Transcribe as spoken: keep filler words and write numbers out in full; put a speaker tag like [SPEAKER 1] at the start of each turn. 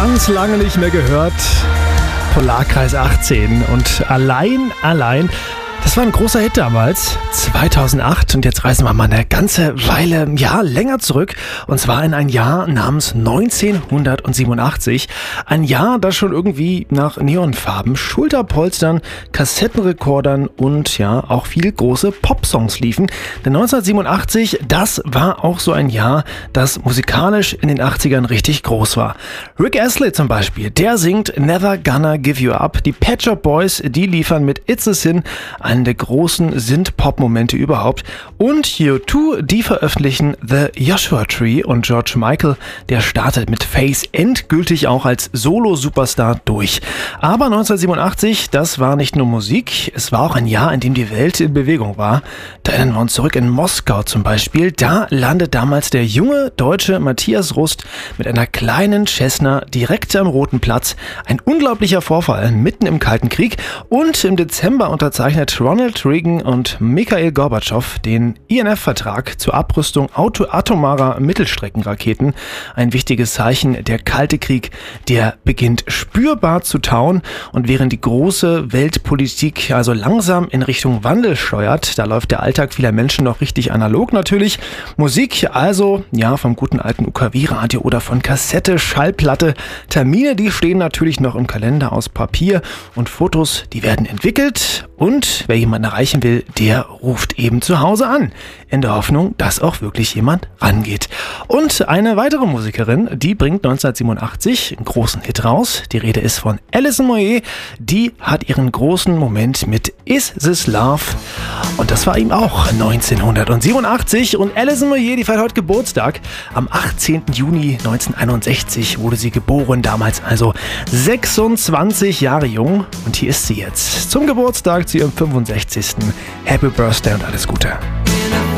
[SPEAKER 1] ganz lange nicht mehr gehört. Polarkreis achtzehn und allein, allein. Das war ein großer Hit damals, zweitausendacht, und jetzt reisen wir mal eine ganze Weile, ja, länger zurück, und zwar in ein Jahr namens neunzehnhundertsiebenundachtzig. Ein Jahr, das schon irgendwie nach Neonfarben, Schulterpolstern, Kassettenrekordern und ja, auch viele große Popsongs liefen. Denn neunzehnhundertsiebenundachtzig, das war auch so ein Jahr, das musikalisch in den achtzigern richtig groß war. Rick Astley zum Beispiel, der singt Never Gonna Give You Up. Die Pet Shop Boys, die liefern mit It's a Sin einen der großen Synth-Pop-Momente überhaupt. Und U zwei, die veröffentlichen The Joshua Tree, und George Michael, der startet mit Face endgültig auch als Solo-Superstar durch. Aber neunzehnhundertsiebenundachtzig, das war nicht nur Musik, es war auch ein Jahr, in dem die Welt in Bewegung war. Da erinnern wir uns zurück in Moskau zum Beispiel. Da landet damals der junge Deutsche Matthias Rust mit einer kleinen Cessna direkt am Roten Platz. Ein unglaublicher Vorfall mitten im Kalten Krieg. Und im Dezember unterzeichnet Ronald Reagan und Mikhail Gorbatschow den I N F-Vertrag zur Abrüstung auto- atomarer Mittelstreckenraketen. Ein wichtiges Zeichen. Der Kalte Krieg, der beginnt spürbar zu tauen, und während die große Weltpolitik also langsam in Richtung Wandel steuert, da läuft der Alltag vieler Menschen noch richtig analog natürlich. Musik also, ja, vom guten alten U K W-Radio oder von Kassette, Schallplatte. Termine, die stehen natürlich noch im Kalender aus Papier, und Fotos, die werden entwickelt, und wer jemanden erreichen will, der ruft eben zu Hause an, in der Hoffnung, dass auch wirklich jemand rangeht. Und eine weitere Musikerin, die bringt neunzehnhundertsiebenundachtzig einen großen Hit raus. Die Rede ist von Alison Moyet. Die hat ihren großen Moment mit Is This Love? Und das war ihm auch neunzehnhundertsiebenundachtzig. Und Alison Moyet, die feiert heute Geburtstag. Am achtzehnten Juni neunzehnhunderteinundsechzig wurde sie geboren, damals also sechsundzwanzig Jahre jung. Und hier ist sie jetzt zum Geburtstag, zu ihrem fünfundsechzigsten Happy Birthday und alles Gute.